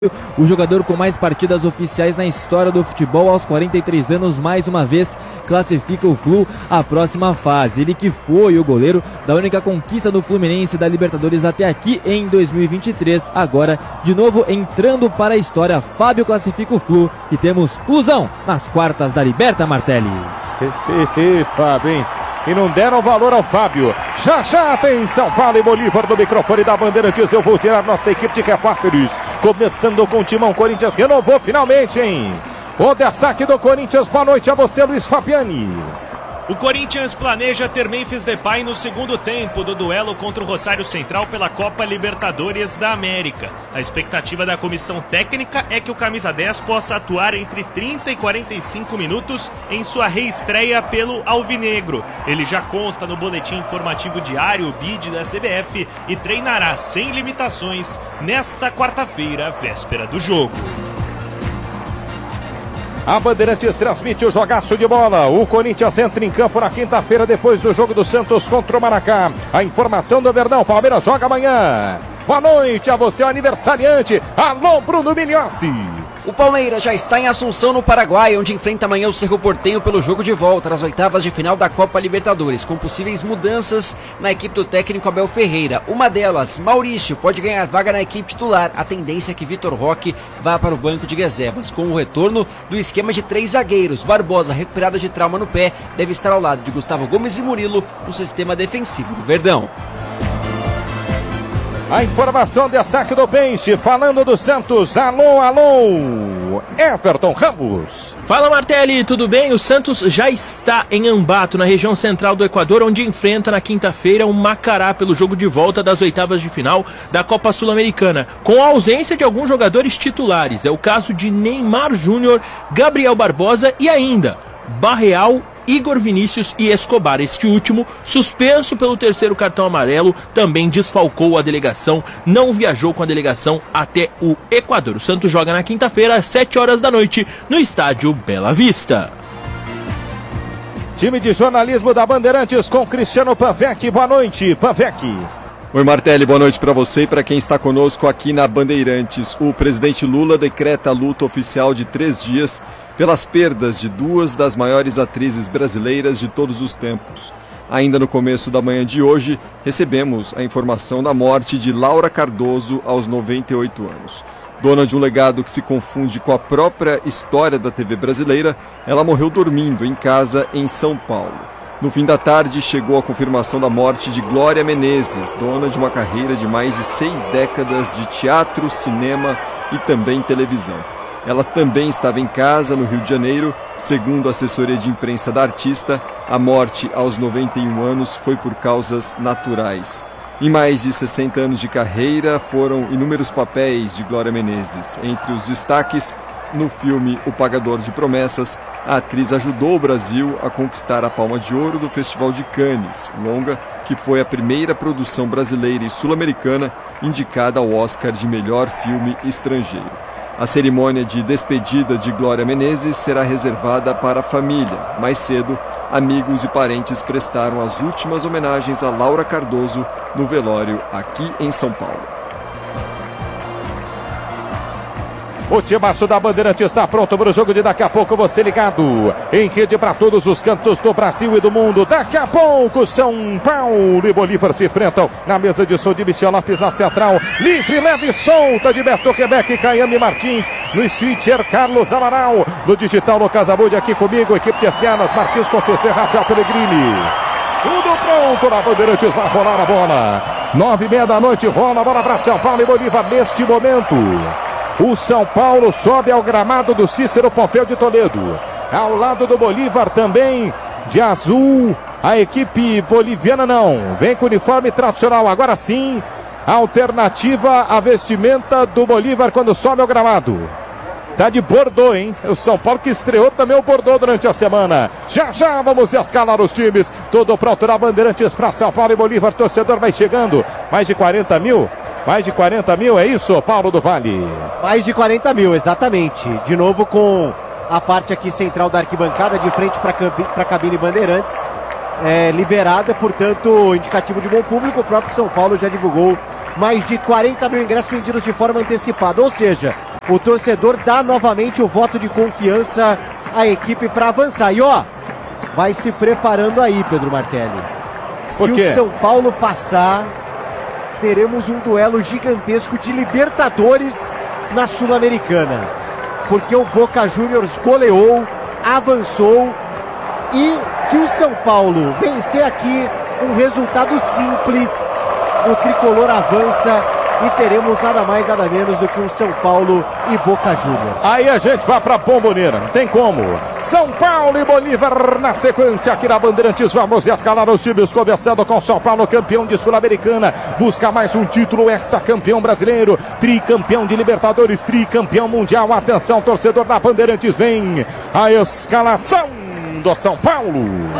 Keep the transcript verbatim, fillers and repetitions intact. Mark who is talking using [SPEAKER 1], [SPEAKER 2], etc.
[SPEAKER 1] O jogador com mais partidas oficiais na história do futebol, aos quarenta e três anos, mais uma vez classifica o Flu à próxima fase. Ele que foi o goleiro da única conquista do Fluminense da Libertadores até aqui em dois mil e vinte e três. Agora, de novo, entrando para a história, Fábio classifica o Flu e temos Flusão nas quartas da Liberta, Martelli.
[SPEAKER 2] Fábio, hein? E não deram valor ao Fábio. Já já tem São Paulo e Bolívar no microfone da Bandeirantes. Eu vou tirar nossa equipe de repórteres. Começando com o Timão, Corinthians renovou finalmente, hein? O destaque do Corinthians, boa noite a você, Luiz Fabiani.
[SPEAKER 3] O Corinthians planeja ter Memphis Depay no segundo tempo do duelo contra o Rosário Central pela Copa Libertadores da América. A expectativa da comissão técnica é que o camisa dez possa atuar entre trinta e quarenta e cinco minutos em sua reestreia pelo Alvinegro. Ele já consta no boletim informativo diário, o B I D da C B F, e treinará sem limitações nesta quarta-feira, véspera do jogo.
[SPEAKER 2] A Bandeirantes transmite o jogaço de bola. O Corinthians entra em campo na quinta-feira depois do jogo do Santos contra o Maracá. A informação do Verdão, Palmeiras joga amanhã. Boa noite a você, o aniversariante. Alô, Bruno Migliossi.
[SPEAKER 4] O Palmeiras já está em Assunção, no Paraguai, onde enfrenta amanhã o Cerro Porteño pelo jogo de volta das oitavas de final da Copa Libertadores, com possíveis mudanças na equipe do técnico Abel Ferreira. Uma delas, Maurício, pode ganhar vaga na equipe titular. A tendência é que Vitor Roque vá para o banco de reservas, com o retorno do esquema de três zagueiros. Barbosa, recuperado de trauma no pé, deve estar ao lado de Gustavo Gomes e Murilo no sistema defensivo do Verdão.
[SPEAKER 2] A informação, destaque do Peixe, falando do Santos. Alô, alô, Everton Ramos.
[SPEAKER 5] Fala, Martelli, tudo bem? O Santos já está em Ambato, na região central do Equador, onde enfrenta na quinta-feira o Macará pelo jogo de volta das oitavas de final da Copa Sul-Americana, com a ausência de alguns jogadores titulares. É o caso de Neymar Júnior, Gabriel Barbosa e ainda Barreal, Igor Vinícius e Escobar. Este último, suspenso pelo terceiro cartão amarelo, também desfalcou a delegação, não viajou com a delegação até o Equador. O Santos joga na quinta-feira, às sete horas da noite, no estádio Bela Vista.
[SPEAKER 2] Time de jornalismo da Bandeirantes com Cristiano Pavec. Boa noite, Pavec.
[SPEAKER 6] Oi, Martelli, boa noite para você e para quem está conosco aqui na Bandeirantes. O presidente Lula decreta luta oficial de três dias pelas perdas de duas das maiores atrizes brasileiras de todos os tempos. Ainda no começo da manhã de hoje, recebemos a informação da morte de Laura Cardoso aos noventa e oito anos. Dona de um legado que se confunde com a própria história da T V brasileira, ela morreu dormindo em casa em São Paulo. No fim da tarde, chegou a confirmação da morte de Glória Menezes, dona de uma carreira de mais de seis décadas de teatro, cinema e também televisão. Ela também estava em casa, no Rio de Janeiro. Segundo a assessoria de imprensa da artista, a morte aos noventa e um anos foi por causas naturais. Em mais de sessenta anos de carreira, foram inúmeros papéis de Glória Menezes. Entre os destaques, no filme O Pagador de Promessas, a atriz ajudou o Brasil a conquistar a Palma de Ouro do Festival de Cannes, longa que foi a primeira produção brasileira e sul-americana indicada ao Oscar de melhor filme estrangeiro. A cerimônia de despedida de Glória Menezes será reservada para a família. Mais cedo, amigos e parentes prestaram as últimas homenagens a Laura Cardoso no velório aqui em São Paulo.
[SPEAKER 2] O timaço da Bandeirantes está pronto para o jogo de daqui a pouco. Você ligado em rede para todos os cantos do Brasil e do mundo. Daqui a pouco, São Paulo e Bolívar se enfrentam na mesa de som de Michel Lopes na central. Livre, leve e solta de Beto Quebec e Caiane Martins. No switcher, Carlos Amaral. No digital, no Casabud, aqui comigo, equipe de externas, Marquinhos Conceição, Rafael Pellegrini. Tudo pronto na Bandeirantes, vai rolar a bola. Nove e meia da noite, rola a bola para São Paulo e Bolívar neste momento. O São Paulo sobe ao gramado do Cícero Pompeu de Toledo. Ao lado do Bolívar também, de azul, a equipe boliviana não. Vem com o uniforme tradicional, agora sim, alternativa à vestimenta do Bolívar quando sobe ao gramado. Tá de Bordeaux, hein? O São Paulo que estreou também o Bordeaux durante a semana. Já já vamos escalar os times. Tudo pronto na Bandeirantes para São Paulo e Bolívar. Torcedor vai chegando. Mais de quarenta mil. Mais de quarenta mil, é isso, Paulo do Vale?
[SPEAKER 7] Mais de quarenta mil, exatamente. De novo com a parte aqui central da arquibancada, de frente para a cabine Bandeirantes. É, liberada, portanto, indicativo de bom público. O próprio São Paulo já divulgou mais de quarenta mil ingressos vendidos de forma antecipada. Ou seja, o torcedor dá novamente o voto de confiança à equipe para avançar. E ó, vai se preparando aí, Pedro Martelli. Se o São Paulo passar, teremos um duelo gigantesco de Libertadores na Sul-Americana. Porque o Boca Juniors goleou, avançou. E se o São Paulo vencer aqui, um resultado simples, o tricolor avança e teremos nada mais, nada menos do que um São Paulo e Boca Juniors.
[SPEAKER 2] Aí a gente vai pra Bomboneira, não tem como. São Paulo e Bolívar na sequência aqui na Bandeirantes. Vamos escalar os times, começando com São Paulo, campeão de Sul-Americana. Busca mais um título, ex-campeão brasileiro, tricampeão de Libertadores, tricampeão mundial. Atenção, torcedor da Bandeirantes, vem a escalação do São Paulo.